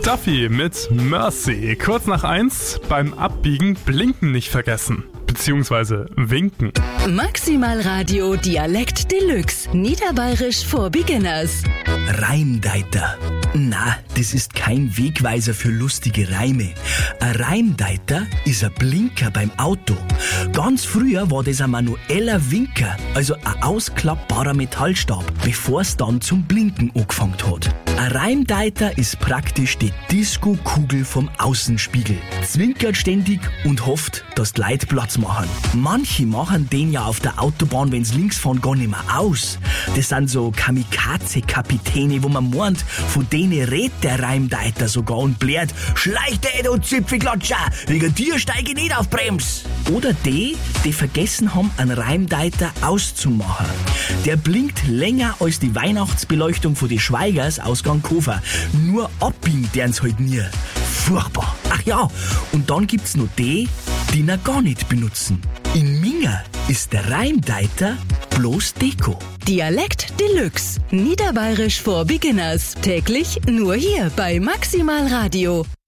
Duffy mit Mercy. Kurz nach 1, beim Abbiegen blinken nicht vergessen. Beziehungsweise winken. Maximal Radio Dialekt Deluxe. Niederbayerisch for Beginners. Reimdeiter. Na, das ist kein Wegweiser für lustige Reime. Ein Reimdeiter ist ein Blinker beim Auto. Ganz früher war das ein manueller Winker, also ein ausklappbarer Metallstab, bevor es dann zum Blinken angefangen hat. Ein Reimdeiter ist praktisch die Disco-Kugel vom Außenspiegel. Zwinkert ständig und hofft, dass die Leute Platz machen. Manche machen den ja auf der Autobahn, wenn's links fahren, gar nicht mehr aus. Das sind so Kamikaze-Kapitäne, wo man meint, von denen redet der Reimdeiter sogar und blärt: Schleich dich, du Zipfelklatscher, wegen dir steige ich nicht auf Brems. Oder die vergessen haben, einen Reimdeiter auszumachen. Der blinkt länger als die Weihnachtsbeleuchtung von die Schweigers aus Ganghofer. Nur abbiegen dern's halt nie. Furchtbar. Ach ja, und dann gibt's noch die ihn gar nicht benutzen. In Minga ist der Reimdeiter bloß Deko. Dialekt Deluxe. Niederbayerisch for Beginners. Täglich nur hier bei Maximal Radio.